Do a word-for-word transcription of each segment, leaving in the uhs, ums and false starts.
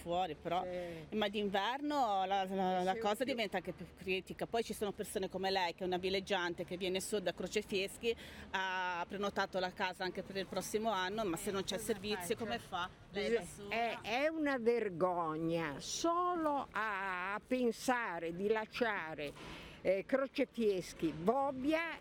fuori, però Sì. ma d'inverno la, la, la Sì, cosa sì. diventa anche più critica. Poi ci sono persone come lei, che è una villeggiante che viene su da Crocefieschi, ha prenotato la casa anche per il prossimo anno, ma se non c'è servizio come fa? Lei da sola? È, è una vergogna solo a, a pensare di lasciare eh, Crocefieschi, Bobbia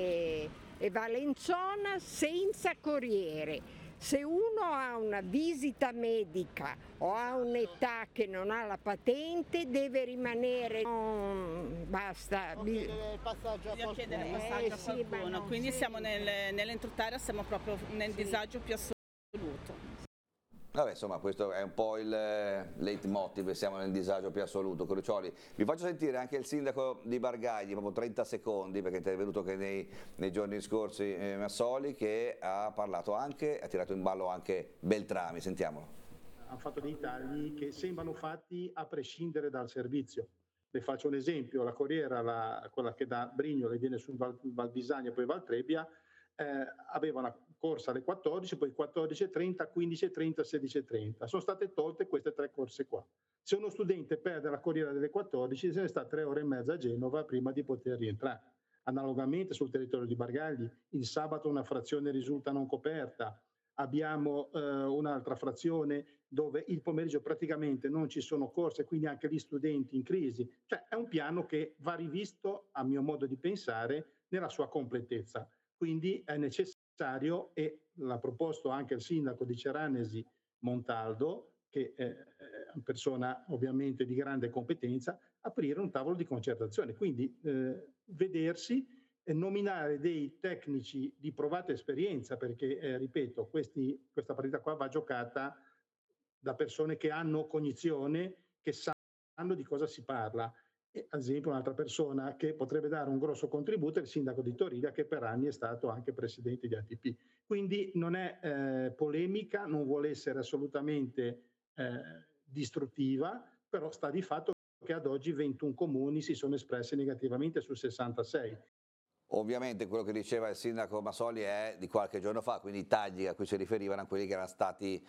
e, e Valenzona senza corriere. Se uno ha una visita medica o ha un'età che non ha la patente, deve rimanere. Non basta. O chiedere il passaggio a Bisogna chiedere il qualcuno. passaggio Eh, a sì, ma qualcuno, non quindi siamo sempre. nel, nell'entroterra, siamo proprio nel Sì. disagio più assoluto. Vabbè, insomma, questo è un po' il leitmotiv, siamo nel disagio più assoluto. Crucioli, vi faccio sentire anche il sindaco di Bargagli, proprio trenta secondi, perché è intervenuto che nei, nei giorni scorsi eh, Massoli, che ha parlato anche, ha tirato in ballo anche Beltrami, sentiamolo. Hanno fatto dei tagli che sembrano fatti a prescindere dal servizio. Le faccio un esempio, la corriera, la, quella che da Brignole viene su Val, Valbisagna e poi Valtrebbia, eh, aveva una corsa alle quattordici, poi quattordici e trenta, quindici e trenta, sedici e trenta. Sono state tolte queste tre corse qua. Se uno studente perde la corriera delle quattordici, se ne sta tre ore e mezza a Genova prima di poter rientrare. Analogamente sul territorio di Bargagli, il sabato una frazione risulta non coperta. Abbiamo eh, un'altra frazione dove il pomeriggio praticamente non ci sono corse, quindi anche gli studenti in crisi. Cioè è un piano che va rivisto, a mio modo di pensare, nella sua completezza. Quindi è necessario, e l'ha proposto anche il sindaco di Ceranesi Montaldo, che è una persona ovviamente di grande competenza, aprire un tavolo di concertazione. Quindi eh, vedersi e nominare dei tecnici di provata esperienza, perché, eh, ripeto, questi, questa partita qua va giocata da persone che hanno cognizione, che sanno di cosa si parla. E, ad esempio, un'altra persona che potrebbe dare un grosso contributo è il sindaco di Toriga, che per anni è stato anche presidente di A T P. Quindi non è eh, polemica, non vuole essere assolutamente eh, distruttiva, però sta di fatto che ad oggi ventuno comuni si sono espressi negativamente su sessantasei. Ovviamente quello che diceva il sindaco Massoli è di qualche giorno fa, quindi i tagli a cui si riferivano a quelli che erano stati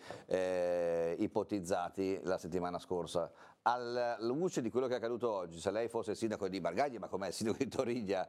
eh, ipotizzati la settimana scorsa. Alla luce di quello che è accaduto oggi, se lei fosse il sindaco di Bargagli, ma com'è il sindaco di Toriglia,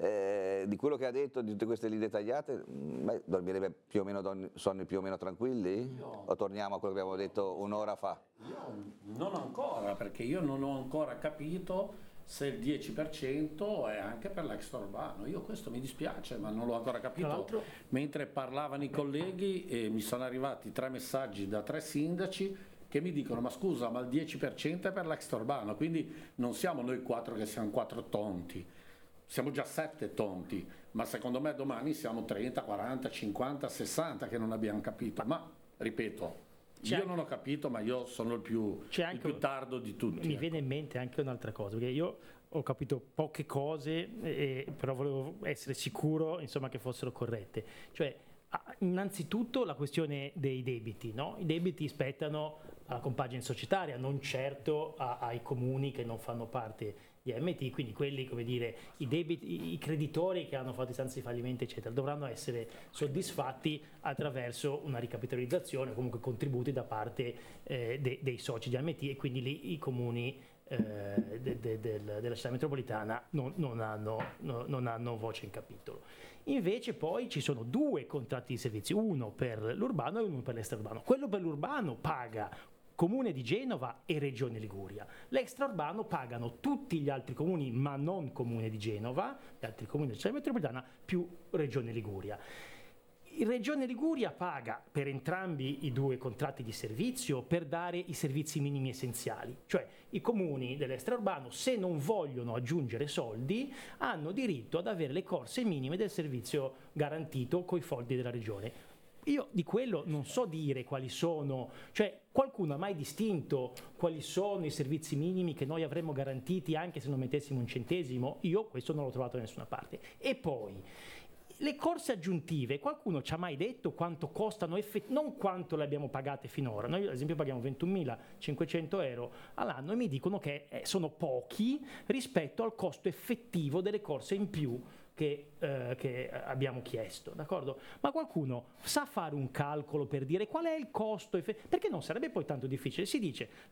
eh, di quello che ha detto, di tutte queste linee tagliate, beh, dormirebbe più o meno sonni più o meno tranquilli? Io, o torniamo a quello che abbiamo detto un'ora fa? Io non ancora, perché io non ho ancora capito se il dieci per cento è anche per l'extraurbano. Io questo mi dispiace, ma non l'ho ancora capito. Mentre parlavano i colleghi e mi sono arrivati tre messaggi da tre sindaci che mi dicono: ma scusa, ma il dieci per cento è per l'extraurbano, quindi non siamo noi quattro che siamo quattro tonti, siamo già sette tonti, ma secondo me domani siamo trenta, quaranta, cinquanta, sessanta che non abbiamo capito. Ma ripeto, io anche, non ho capito, ma io sono il più, il più tardo di tutti. Mi ecco. viene in mente anche un'altra cosa, perché io ho capito poche cose, eh, però volevo essere sicuro, insomma, che fossero corrette. Cioè, innanzitutto la questione dei debiti, no? I debiti spettano alla compagine societaria, non certo a, ai comuni che non fanno parte di A M T, quindi quelli, come dire, i debiti, i creditori che hanno fatto istanze di fallimento eccetera dovranno essere soddisfatti attraverso una ricapitalizzazione o comunque contributi da parte eh, de, dei soci di A M T, e quindi lì i comuni eh, de, de, del, della città metropolitana non, non, hanno, no, non hanno voce in capitolo. Invece poi ci sono due contratti di servizi, uno per l'urbano e uno per l'extraurbano. Quello per l'urbano paga Comune di Genova e Regione Liguria. L'extraurbano pagano tutti gli altri comuni, ma non Comune di Genova, gli altri comuni della città metropolitana, più Regione Liguria. Il Regione Liguria paga per entrambi i due contratti di servizio per dare i servizi minimi essenziali, cioè i comuni dell'extraurbano, se non vogliono aggiungere soldi, hanno diritto ad avere le corse minime del servizio garantito coi fondi della Regione. Io di quello non so dire quali sono, cioè qualcuno ha mai distinto quali sono i servizi minimi che noi avremmo garantiti anche se non mettessimo un centesimo? Io questo non l'ho trovato da nessuna parte. E poi le corse aggiuntive, qualcuno ci ha mai detto quanto costano, effett- non quanto le abbiamo pagate finora? Noi ad esempio paghiamo ventunomilacinquecento euro all'anno e mi dicono che eh, sono pochi rispetto al costo effettivo delle corse in più che, eh, che abbiamo chiesto, d'accordo? Ma qualcuno sa fare un calcolo per dire qual è il costo effettivo? Perché non sarebbe poi tanto difficile, si dice